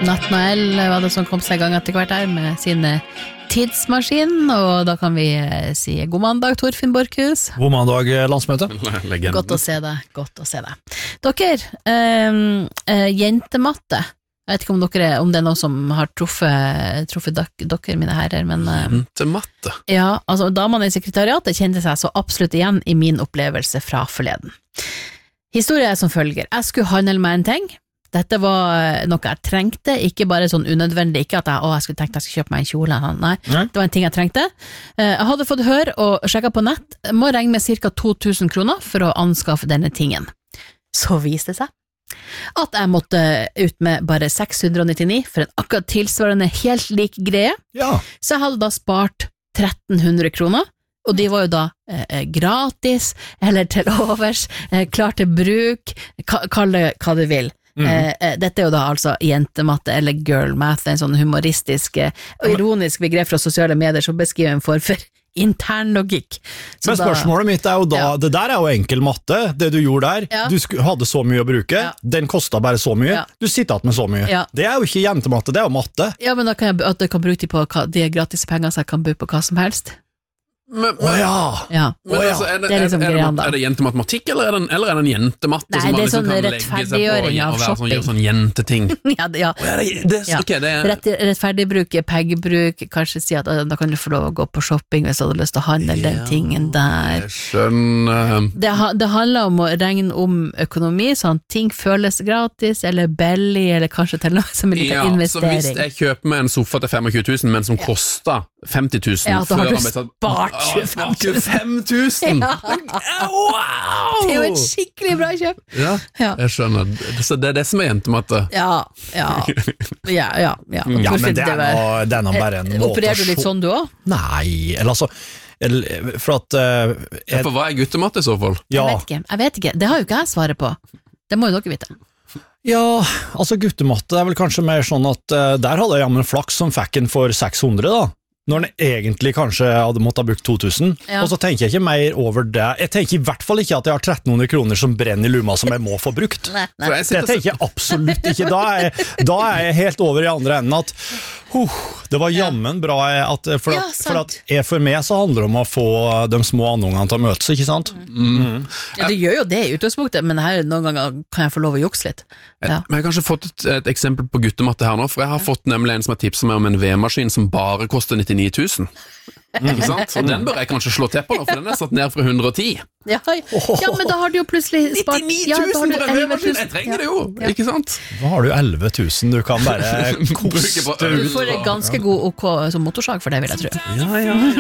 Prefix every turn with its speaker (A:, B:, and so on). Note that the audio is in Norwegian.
A: Natt-Noel var det som kom seg i gang etter hvert her med sine tidsmaskin, og da kan vi si god mandag, Torfinn Borchhus.
B: God mandag, landsmøte.
A: Godt å se deg, godt å se deg. Dere, jentematte. Jeg vet ikke om det er noe som har truffet dere, mine herrer, men
C: jentematte?
A: Ja, altså damene i sekretariatet kjente seg så absolutt igjen i min opplevelse fra forleden. Historien er som følger. Jeg skulle handle med en ting. Dette var noe jeg trengte, ikke bare sånn unødvendig, ikke at jeg skulle tenkt jeg skulle kjøpe meg en kjole, nei, det var en ting jeg trengte. Jeg hadde fått høre og sjekket på nett, må regne med ca. 2000 kroner for å anskaffe denne tingen. Så viste det seg at jeg måtte ut med bare 699 for en akkurat tilsvarende helt lik greie, så jeg hadde da spart 1300 kroner, og de var jo da gratis, eller til overs, klar til bruk, kall det hva du vil. Dette er jo da altså jentematte eller girl math, en sånn humoristisk og ironisk begrep fra sosiale medier som beskriver en form for intern logikk.
B: Men spørsmålet mitt er jo da, det der er jo enkel matte, det du gjorde der, du hadde så mye å bruke, den kostet bare så mye, du sitter igjen med så mye. Det er jo ikke jentematte, det er jo matte.
A: Ja, men da kan jeg bruke de på de gratis penger så jeg kan bruke på hva som helst.
C: Men
A: altså,
C: er det jentematematikk, eller er det en jentematte?
A: Nei, det er sånn rettferdiggjøring av shopping.
C: Gjøre sånn jenteting.
A: Rettferdigbruk, peggebruk, kanskje si at da kan du få lov å gå på shopping hvis du hadde lyst til å handle den tingen der.
C: Jeg skjønner.
A: Det handler om å regne om økonomi, sånn ting føles gratis, eller billig, eller kanskje til noe som er litt investering.
C: Så hvis jeg kjøper meg en sofa til 25 000, men som koster 50 000
A: da har du spart 25 000.
C: Wow!
A: Det er jo et skikkelig bra kjøp.
C: Ja, jeg skjønner. Så det er det som er jentematte.
A: Ja.
B: Men det er nå bare en måte.
A: Opererer du litt sånn du også?
B: Nei, eller altså for at
C: for hva er guttematte i så fall?
A: Jeg vet ikke, det har jo ikke jeg svaret på. Det må jo dere vite.
B: Ja, altså guttematte er vel kanskje mer sånn at der hadde jeg jammen flaks som fikk en for 600 da, når den egentlig kanskje hadde måttet ha brukt 2000, og så tenker jeg ikke mer over det. Jeg tenker i hvert fall ikke at jeg har 1300 kroner som brenner i luma som jeg må få brukt. Det tenker jeg absolutt ikke. Da er jeg helt over i andre enden at det var jammen bra at, for meg så handler det om å få de små andungene til å møtes, ikke sant?
A: Ja, det gjør jo det i utgangspunktet, men her noen ganger kan jeg få lov å jukse litt.
C: Men jeg har kanskje fått et eksempel på guttematte her nå, for jeg har fått nemlig en som har tipset meg om en V-maskin som bare koster 99 000. Ikke sant? Og den bør jeg kanskje slå til på nå, for den er satt ned fra 110. Ja,
A: men da har du jo plutselig spart
C: 99 000 for en V-maskin, jeg trenger det jo, ikke sant?
B: Da har du 11 000 du kan bare koste ut.
A: Du får en ganske god OK som motorsag for det, vil jeg tro.
C: Ja.